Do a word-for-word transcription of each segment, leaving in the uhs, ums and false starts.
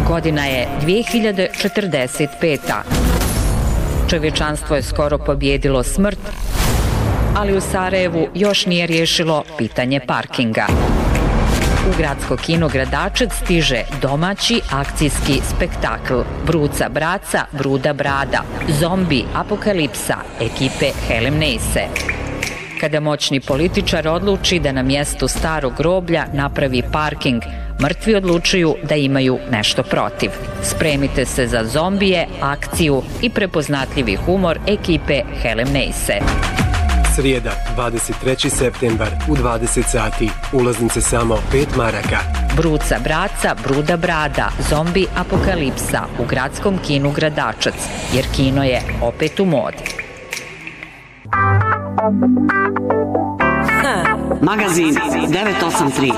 Godina je dvije hiljade četrdeset peta. Čovječanstvo je skoro pobjedilo smrt, ali u Sarajevu još nije riješilo pitanje parkinga. U gradsko kino Gradačac stiže domaći akcijski spektakl Bruca Braca, Bruda Brada, zombi apokalipsa ekipe Helem Neise. Kada moćni političar odluči da na mjestu starog groblja napravi parking, mrtvi odlučuju da imaju nešto protiv. Spremite se za zombije, akciju i prepoznatljivi humor ekipe Helem Neise. Srijeda, dvadeset treći septembar u dvadeset sati. Ulaznice samo pet maraka. Bruca Braca, Bruda Brada, zombi apokalipsa u gradskom kinu Gradačac, jer kino je opet u modi. Magazin devet osam tri.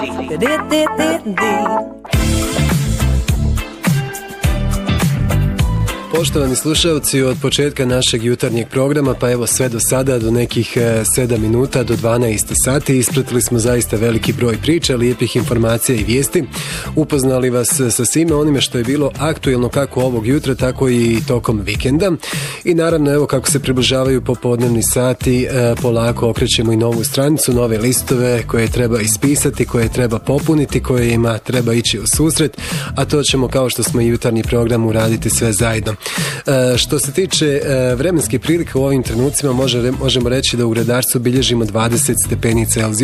Poštovani slušalci, od početka našeg jutarnjeg programa, pa evo sve do sada, do nekih sedam minuta, do dvanaest sati, ispratili smo zaista veliki broj priča, lijepih informacija i vijesti. Upoznali vas sa svime onime što je bilo aktuelno kako ovog jutra, tako i tokom vikenda. I naravno, evo kako se približavaju popodnevni sati, polako okrećemo i novu stranicu, nove listove koje treba ispisati, koje treba popuniti, koje ima treba ići u susret, a to ćemo, kao što smo i jutarnji program, uraditi sve zajedno. E, što se tiče e, vremenske prilike u ovim trenucima, može, možemo reći da u Gradačcu bilježimo dvadeset stepeni Celzija.